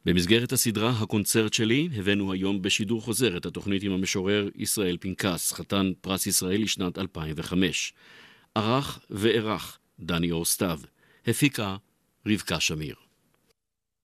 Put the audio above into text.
במסגרת הסדרה הקונצרט שלי הבאנו היום בשידור חוזר את התוכנית עם המשורר ישראל פנקס, חתן פרס ישראל לשנת 2005. ערך וערך דני אור סתיו, הפיקה רבקה שמיר.